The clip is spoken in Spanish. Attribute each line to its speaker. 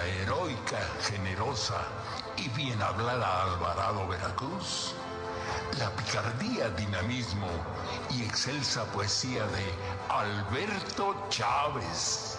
Speaker 1: heroica, generosa y bien hablada Alvarado Veracruz, la picardía, dinamismo y excelsa poesía de Alberto Chávez.